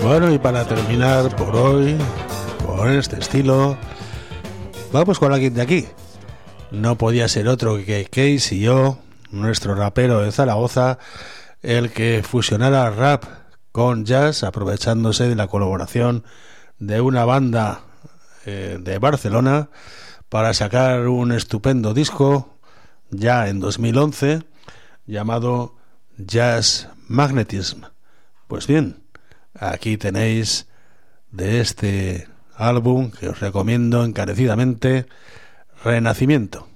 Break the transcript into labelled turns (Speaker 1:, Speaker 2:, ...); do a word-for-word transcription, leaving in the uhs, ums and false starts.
Speaker 1: Bueno, y para terminar por hoy, con este estilo, vamos con alguien de aquí. No podía ser otro que Case y yo, nuestro rapero de Zaragoza, el que fusionara rap con jazz, aprovechándose de la colaboración de una banda eh, de Barcelona para sacar un estupendo disco ya en dos mil once llamado Jazz Magnetism. Pues bien, aquí tenéis de este álbum que os recomiendo encarecidamente, Renacimiento.